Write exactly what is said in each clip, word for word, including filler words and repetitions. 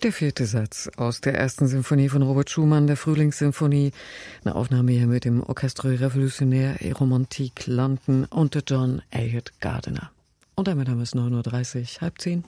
Der vierte Satz aus der ersten Symphonie von Robert Schumann, der Frühlingssymphonie. Eine Aufnahme hier mit dem Orchestre Révolutionnaire et Romantique London unter John Elliott Gardiner. Und damit haben wir es neun Uhr dreißig, halb zehn.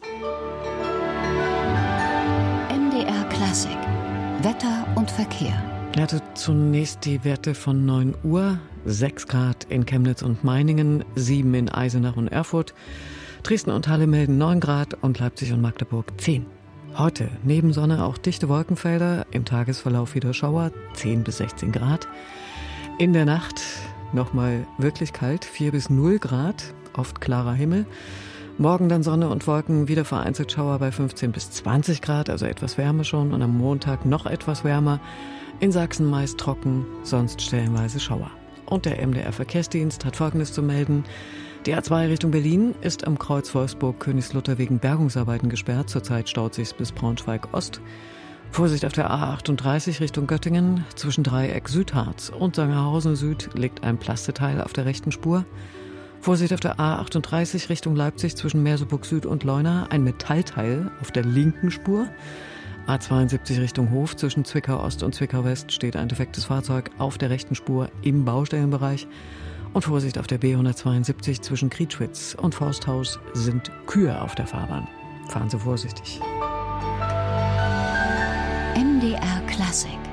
M D R Klassik. Wetter und Verkehr. Er hatte zunächst die Werte von neun Uhr, sechs Grad in Chemnitz und Meiningen, sieben in Eisenach und Erfurt. Dresden und Halle melden neun Grad und Leipzig und Magdeburg zehn. Heute neben Sonne auch dichte Wolkenfelder, im Tagesverlauf wieder Schauer, zehn bis sechzehn Grad. In der Nacht nochmal wirklich kalt, vier bis null Grad, oft klarer Himmel. Morgen dann Sonne und Wolken, wieder vereinzelt Schauer bei fünfzehn bis zwanzig Grad, also etwas Wärme schon. Und am Montag noch etwas wärmer. In Sachsen meist trocken, sonst stellenweise Schauer. Und der M D R Verkehrsdienst hat Folgendes zu melden. Die A zwei Richtung Berlin ist am Kreuz Wolfsburg-Königslutter wegen Bergungsarbeiten gesperrt. Zurzeit staut sich's bis Braunschweig-Ost. Vorsicht auf der A achtunddreißig Richtung Göttingen. Zwischen Dreieck Südharz und Sangerhausen Süd liegt ein Plasteteil auf der rechten Spur. Vorsicht auf der A achtunddreißig Richtung Leipzig zwischen Merseburg Süd und Leuna. Ein Metallteil auf der linken Spur. A zweiundsiebzig Richtung Hof zwischen Zwickau Ost und Zwickau West steht ein defektes Fahrzeug auf der rechten Spur im Baustellenbereich. Und Vorsicht auf der B hundertzweiundsiebzig zwischen Krietschwitz und Forsthaus sind Kühe auf der Fahrbahn. Fahren Sie vorsichtig. M D R Klassik.